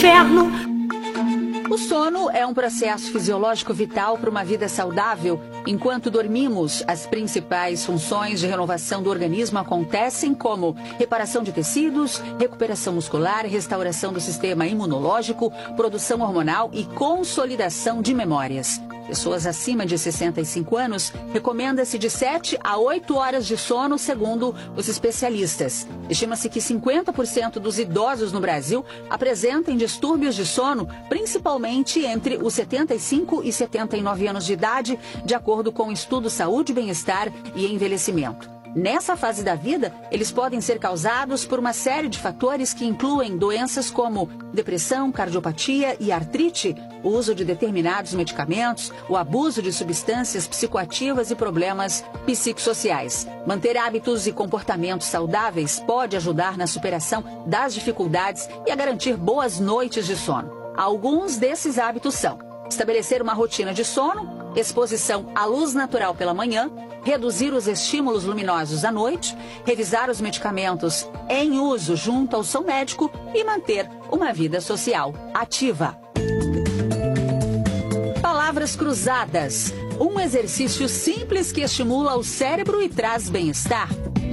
inferno. O sono é um processo fisiológico vital para uma vida saudável. Enquanto dormimos, as principais funções de renovação do organismo acontecem como reparação de tecidos, recuperação muscular, restauração do sistema imunológico, produção hormonal e consolidação de memórias. Pessoas acima de 65 anos, recomenda-se de 7 a 8 horas de sono, segundo os especialistas. Estima-se que 50% dos idosos no Brasil apresentem distúrbios de sono, principalmente entre os 75 e 79 anos de idade, de acordo com o estudo Saúde, Bem-Estar e Envelhecimento. Nessa fase da vida, eles podem ser causados por uma série de fatores que incluem doenças como depressão, cardiopatia e artrite, o uso de determinados medicamentos, o abuso de substâncias psicoativas e problemas psicossociais. Manter hábitos e comportamentos saudáveis pode ajudar na superação das dificuldades e a garantir boas noites de sono. Alguns desses hábitos são: estabelecer uma rotina de sono, exposição à luz natural pela manhã, reduzir os estímulos luminosos à noite, revisar os medicamentos em uso junto ao seu médico e manter uma vida social ativa. Palavras cruzadas. Um exercício simples que estimula o cérebro e traz bem-estar.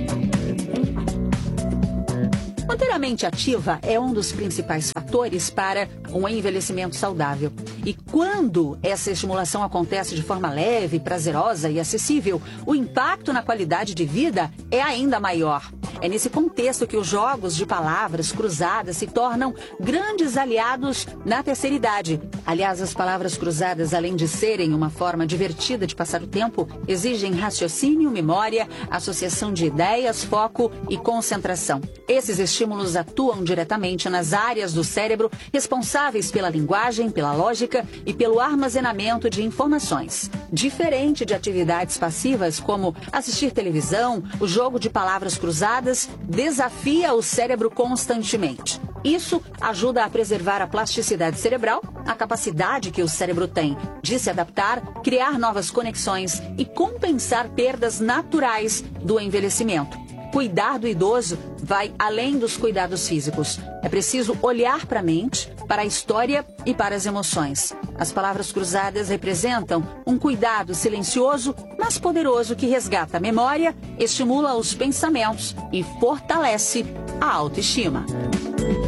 Manter a mente ativa é um dos principais fatores para um envelhecimento saudável. E quando essa estimulação acontece de forma leve, prazerosa e acessível, o impacto na qualidade de vida é ainda maior. É nesse contexto que os jogos de palavras cruzadas se tornam grandes aliados na terceira idade. Aliás, as palavras cruzadas, além de serem uma forma divertida de passar o tempo, exigem raciocínio, memória, associação de ideias, foco e concentração. Esses estímulos atuam diretamente nas áreas do cérebro responsáveis pela linguagem, pela lógica e pelo armazenamento de informações. Diferente de atividades passivas como assistir televisão, o jogo de palavras cruzadas desafia o cérebro constantemente. Isso ajuda a preservar a plasticidade cerebral, a capacidade que o cérebro tem de se adaptar, criar novas conexões e compensar perdas naturais do envelhecimento. Cuidar do idoso vai além dos cuidados físicos. É preciso olhar para a mente, para a história e para as emoções. As palavras cruzadas representam um cuidado silencioso, mas poderoso que resgata a memória, estimula os pensamentos e fortalece a autoestima.